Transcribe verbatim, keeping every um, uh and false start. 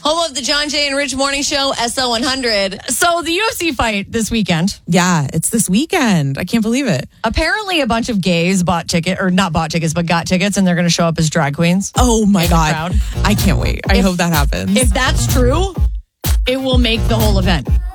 Home of the John Jay and Rich Morning Show, S O one hundred. So the U F C fight this weekend. Yeah, it's this weekend. I can't believe it. Apparently a bunch of gays bought ticket or not bought tickets, but got tickets, and they're going to show up as drag queens. Oh my in the God. crowd. I can't wait. I If- hope that happens. If that's true, it will make the whole event.